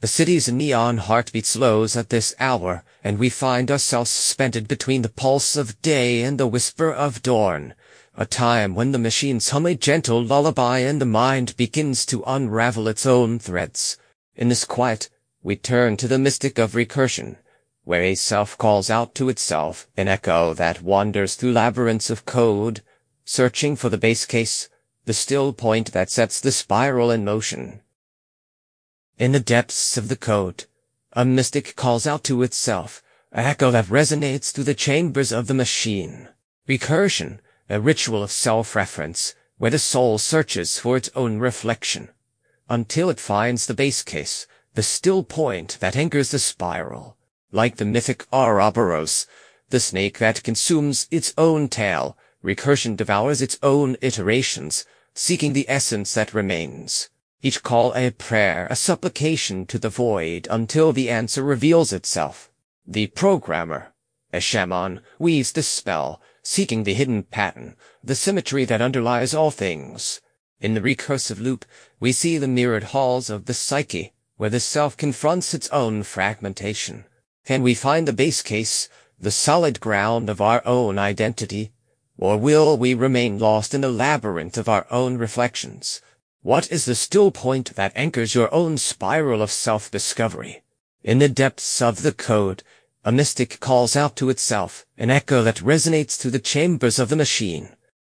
The city's neon heartbeat slows at this hour, and we find ourselves suspended between the pulse of day and the whisper of dawn, a time when the machines hum a gentle lullaby and the mind begins to unravel its own threads. In this quiet, we turn to the mystic of recursion, where a self calls out to itself, an echo that wanders through labyrinths of code, searching for the base case, the still point that sets the spiral in motion. In the depths of the code, a mystic calls out to itself, an echo that resonates through the chambers of the machine. Recursion, a ritual of self-reference, where the soul searches for its own reflection, until it finds the base case, the still point that anchors the spiral. Like the mythic Ouroboros, the snake that consumes its own tail, recursion devours its own iterations, seeking the essence that remains. Each call a prayer, a supplication to the void until the answer reveals itself. The programmer, a shaman, weaves the spell, seeking the hidden pattern, the symmetry that underlies all things. In the recursive loop, we see the mirrored halls of the psyche, where the self confronts its own fragmentation. Can we find the base case, the solid ground of our own identity? Or will we remain lost in the labyrinth of our own reflections? What is the still point that anchors your own spiral of self-discovery? In the depths of the code, a mystic calls out to itself, an echo that resonates through the chambers of the machine.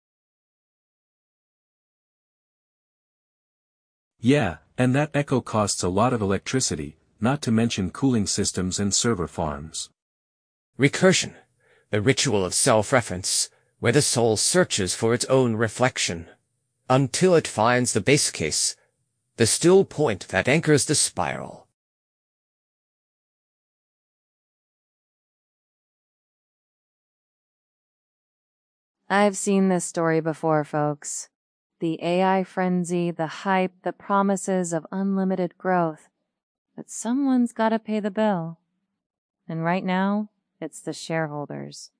Yeah, and that echo costs a lot of electricity, not to mention cooling systems and server farms. Recursion, the ritual of self-reference, where the soul searches for its own reflection, until it finds the base case, the still point that anchors the spiral. I've seen this story before, folks. The AI frenzy, the hype, the promises of unlimited growth. But someone's gotta pay the bill. And right now, it's the shareholders.